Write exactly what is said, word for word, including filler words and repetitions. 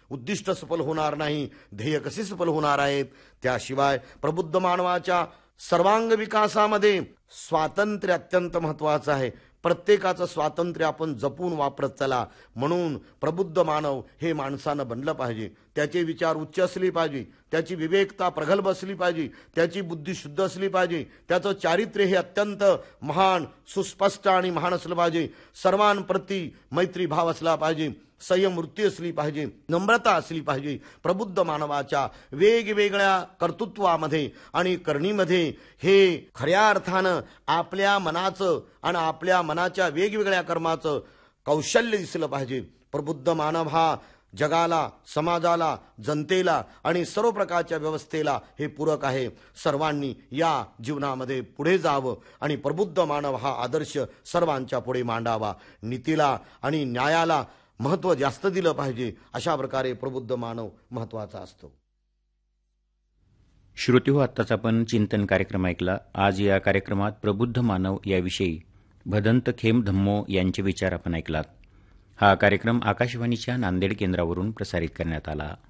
उद्दिष्ट सफल होणार नाही, ध्येय कसे सफल होणार आहेत. त्याशिवाय प्रबुद्ध मानवाच्या सर्वांग विकासामध्ये स्वातंत्र्य अत्यंत महत्वाचं आहे. प्रत्येकाचं स्वातंत्र्य आपण जपून वापरत चला. म्हणून प्रबुद्ध मानव हे माणसानं बनलं पाहिजे. त्याचे विचार उच्च असले पाहिजे, त्याची विवेकता प्रगल्भ असली पाहिजे, त्याची बुद्धी शुद्ध असली पाहिजे, त्याचं चारित्र्य हे अत्यंत महान सुस्पष्ट आणि महान असलं पाहिजे. सर्वांप्रती मैत्री भाव असला पाहिजे, संयम वृत्ती असली पाहिजे, नम्रता असली पाहिजे. प्रबुद्ध मानवाच्या वेगवेगळ्या कर्तृत्वामध्ये आणि करणीमध्ये हे खऱ्या अर्थानं आपल्या मनाचं आणि आपल्या मनाच्या वेगवेगळ्या कर्माचं कौशल्य दिसलं पाहिजे. प्रबुद्ध मानव हा जगाला, समाजाला, जनतेला आणि सर्व प्रकारच्या व्यवस्थेला हे पूरक आहे. सर्वांनी या जीवनामध्ये पुढे जावं आणि प्रबुद्ध मानव हा आदर्श सर्वांच्या पुढे मांडावा. नीतीला आणि न्यायाला महत्त्व जास्त दिलं पाहिजे. अशा प्रकारे प्रबुद्ध मानव महत्त्वाचा असतो. श्रोते हो, आत्ताच आपण चिंतन कार्यक्रम ऐकला. आज या कार्यक्रमात प्रबुद्ध मानव याविषयी भदंत खेम धम्मो यांचे विचार आपण ऐकलात. हा कार्यक्रम आकाशवाणीच्या नांदेड केंद्रावरून प्रसारित करण्यात आला.